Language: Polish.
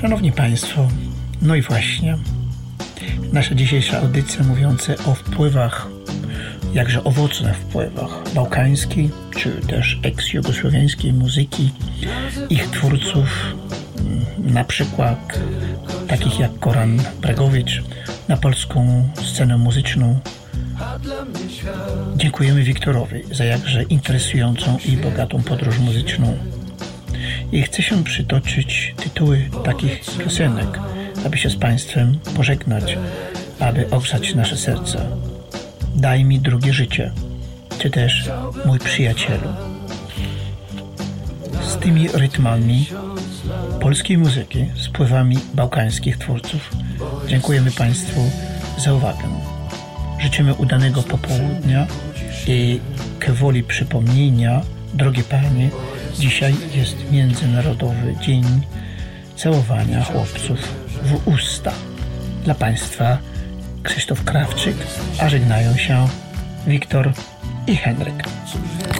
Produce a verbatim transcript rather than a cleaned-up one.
Szanowni Państwo, no i właśnie nasza dzisiejsza audycja mówiąca o wpływach, jakże owocnych wpływach bałkańskiej, czy też eks-jugosłowiańskiej muzyki, ich twórców, na przykład takich jak Goran Bregović, na polską scenę muzyczną. Dziękujemy Wiktorowi za jakże interesującą i bogatą podróż muzyczną. I chcę się przytoczyć tytuły takich piosenek, aby się z Państwem pożegnać, aby ogrzać nasze serca. Daj mi drugie życie, czy też mój przyjacielu. Z tymi rytmami polskiej muzyki, z wpływami bałkańskich twórców, dziękujemy Państwu za uwagę. Życzymy udanego popołudnia i k woli przypomnienia, drogie Panie, dzisiaj jest Międzynarodowy Dzień Całowania Chłopców w Usta. Dla Państwa Krzysztof Krawczyk, a żegnają się Wiktor i Henryk.